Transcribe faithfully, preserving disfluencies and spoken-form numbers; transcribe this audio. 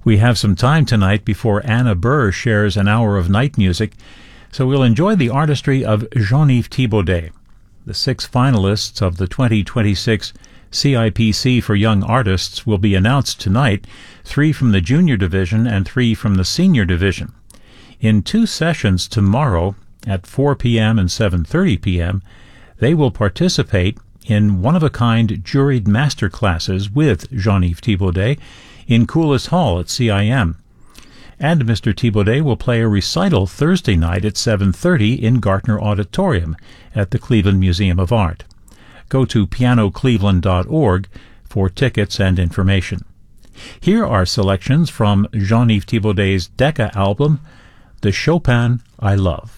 We have some time tonight before Anna Burr shares an hour of night music, so we'll enjoy the artistry of Jean-Yves Thibaudet. The six finalists of the twenty twenty-six C I P C for Young Artists will be announced tonight, three from the junior division and three from the senior division. In two sessions tomorrow at four p.m. and seven thirty p.m., they will participate in one-of-a-kind juried master classes with Jean-Yves Thibaudet in Coulis Hall at C I M. And Mister Thibaudet will play a recital Thursday night at seven thirty in Gartner Auditorium at the Cleveland Museum of Art. Go to piano cleveland dot org for tickets and information. Here are selections from Jean-Yves Thibaudet's Decca album, The Chopin I Love.